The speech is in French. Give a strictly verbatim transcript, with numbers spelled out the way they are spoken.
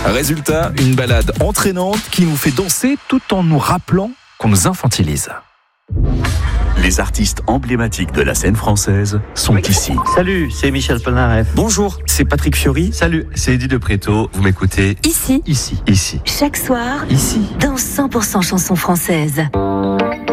Résultat, une balade entraînante qui nous fait danser tout en nous rappelant qu'on nous infantilise. Les artistes emblématiques de la scène française sont ici. Salut, c'est Michel Polnareff. Bonjour, c'est Patrick Fiori. Salut, c'est Eddie de Préto. Vous m'écoutez Ici. Ici. Ici. Chaque soir. Ici. Dans cent pour cent chansons françaises.